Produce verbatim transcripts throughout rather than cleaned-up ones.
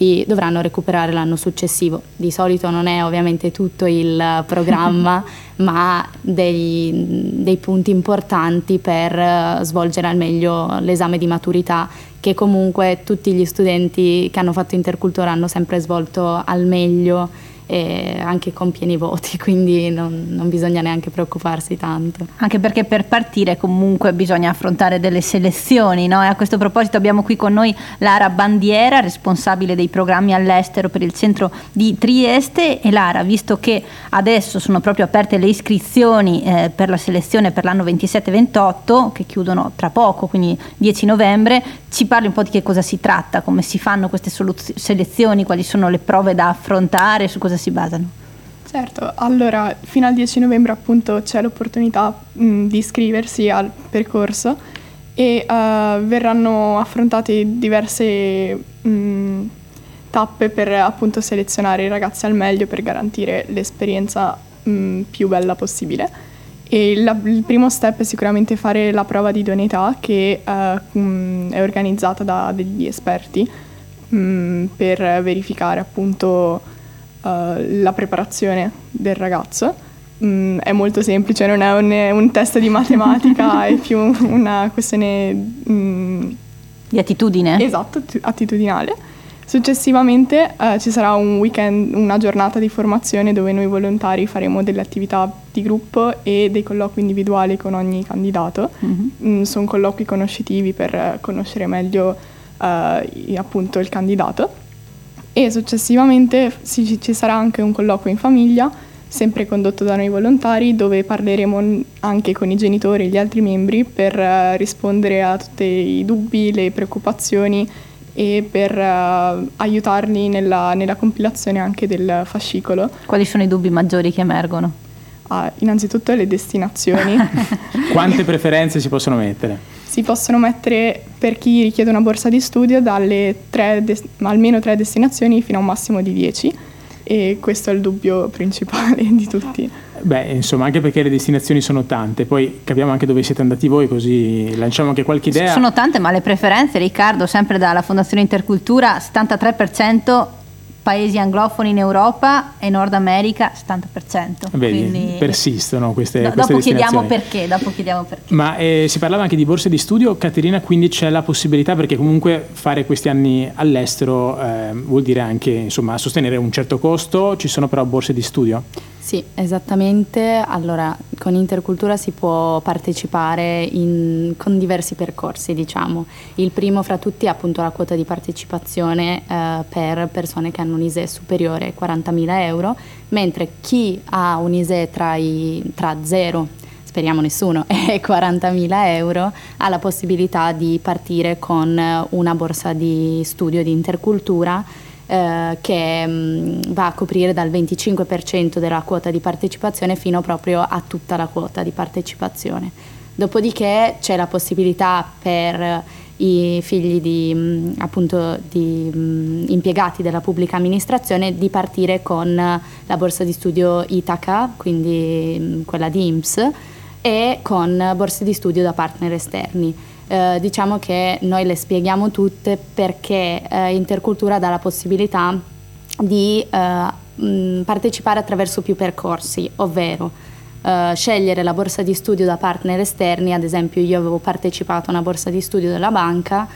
studenti dovranno recuperare l'anno successivo. Di solito non è ovviamente tutto il programma, ma dei, dei punti importanti per svolgere al meglio l'esame di maturità, che comunque tutti gli studenti che hanno fatto intercultura hanno sempre svolto al meglio, e anche con pieni voti, quindi non, non bisogna neanche preoccuparsi tanto. Anche perché per partire comunque bisogna affrontare delle selezioni, no? E a questo proposito abbiamo qui con noi Lara Bandiera, responsabile dei programmi all'estero per il centro di Trieste. E Lara, visto che adesso sono proprio aperte le iscrizioni eh, per la selezione per l'anno ventisette ventotto, che chiudono tra poco, quindi dieci novembre, ci parli un po' di che cosa si tratta, come si fanno queste soluz- selezioni, quali sono le prove da affrontare, su cosa si basano? Certo, allora fino al dieci novembre appunto c'è l'opportunità mh, di iscriversi al percorso e uh, verranno affrontate diverse mh, tappe per appunto selezionare i ragazzi al meglio per garantire l'esperienza mh, più bella possibile. E la, il primo step è sicuramente fare la prova di idoneità, che uh, mh, è organizzata da degli esperti mh, per verificare appunto Uh, la preparazione del ragazzo. Mm, è molto semplice, non è un, un test di matematica, è più una questione mm, di attitudine. Esatto, t- attitudinale. Successivamente uh, ci sarà un weekend, una giornata di formazione dove noi volontari faremo delle attività di gruppo e dei colloqui individuali con ogni candidato. Mm-hmm. Mm, sono colloqui conoscitivi per conoscere meglio uh, appunto il candidato. E successivamente ci, ci sarà anche un colloquio in famiglia, sempre condotto da noi volontari, dove parleremo anche con i genitori e gli altri membri per uh, rispondere a tutti i dubbi, le preoccupazioni e per uh, aiutarli nella, nella compilazione anche del fascicolo. Quali sono i dubbi maggiori che emergono? Ah, innanzitutto le destinazioni. Quante preferenze si possono mettere? Si possono mettere, per chi richiede una borsa di studio, dalle tre des- almeno tre destinazioni fino a un massimo di dieci, e questo è il dubbio principale di tutti. Beh, insomma, anche perché le destinazioni sono tante, poi capiamo anche dove siete andati voi, così lanciamo anche qualche idea. Sono tante, ma le preferenze, Riccardo, sempre dalla Fondazione Intercultura, settantatré per cento paesi anglofoni in Europa e Nord America settantatré per cento. Vedi, quindi persistono queste, do, queste dopo chiediamo destinazioni. perché, dopo chiediamo perché. Ma eh, si parlava anche di borse di studio, Caterina, quindi c'è la possibilità, perché comunque fare questi anni all'estero eh, vuol dire anche, insomma, sostenere un certo costo. Ci sono però borse di studio? Sì, esattamente. Allora, con Intercultura si può partecipare in, con diversi percorsi, diciamo. Il primo fra tutti è appunto la quota di partecipazione eh, per persone che hanno un I S E E superiore ai quarantamila euro, mentre chi ha un I S E E tra, i, tra zero, speriamo nessuno, e quarantamila euro ha la possibilità di partire con una borsa di studio di Intercultura Eh, che mh, va a coprire dal venticinque per cento della quota di partecipazione fino proprio a tutta la quota di partecipazione. Dopodiché c'è la possibilità per i figli di mh, appunto di mh, impiegati della pubblica amministrazione di partire con la borsa di studio Itaca, quindi mh, quella di I N P S, e con borse di studio da partner esterni. Eh, diciamo che noi le spieghiamo tutte perché eh, Intercultura dà la possibilità di eh, mh, partecipare attraverso più percorsi, ovvero eh, scegliere la borsa di studio da partner esterni. Ad esempio, io avevo partecipato a una borsa di studio della banca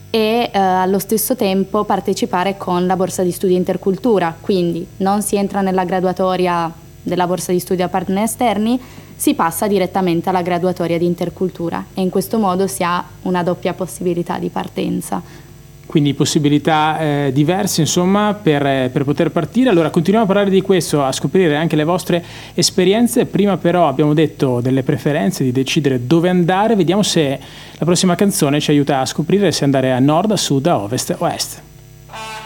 e eh, allo stesso tempo partecipare con la borsa di studio Intercultura, quindi non si entra nella graduatoria della borsa di studio a partner esterni, si passa direttamente alla graduatoria di Intercultura e in questo modo si ha una doppia possibilità di partenza. Quindi possibilità eh, diverse, insomma, per, per poter partire. Allora continuiamo a parlare di questo, a scoprire anche le vostre esperienze. Prima però abbiamo detto delle preferenze, di decidere dove andare. Vediamo se la prossima canzone ci aiuta a scoprire se andare a nord, a sud, a ovest o a est.